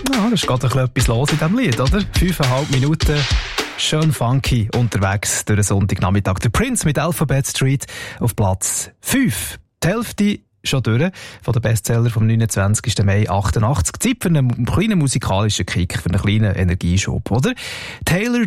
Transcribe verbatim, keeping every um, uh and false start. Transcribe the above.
Ja, das ist gerade ein bisschen etwas los in diesem Lied, oder? Fünfeinhalb Minuten, schön funky unterwegs durch den Sonntagnachmittag. Der Prince mit Alphabet Street auf Platz fünf. Die Hälfte schon durch von den Bestseller vom neunundzwanzigsten Mai achtundachtzig. Zeit für einen kleinen musikalischen Kick, für einen kleinen Energieschub, oder? Taylor